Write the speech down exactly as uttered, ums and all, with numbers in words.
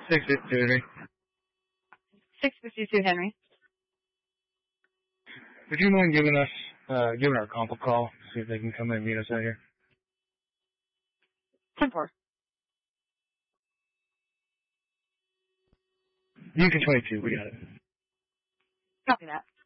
six fifty-two, Henry. six fifty-two, Henry. Would you mind giving us, uh, giving our comp a call, see if they can come and meet us out here? ten four. Beacon twenty-two, we got it. Copy that.